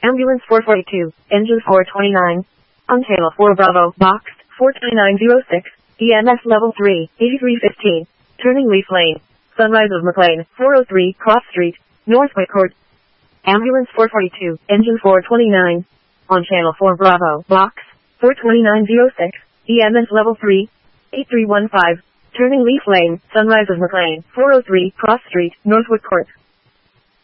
Ambulance 442, engine 429. On channel 4 Bravo, box 42906, EMS level 3, 8315. Turning Leaf Lane. Sunrise of McLean, 403 Cross Street, North Whitcourt. Ambulance 442, engine 429. On channel 4 Bravo, box 42906, EMS level 3, 8315. Turning Leaf Lane, Sunrise of McLean, 403 Cross Street, North Whitcourt.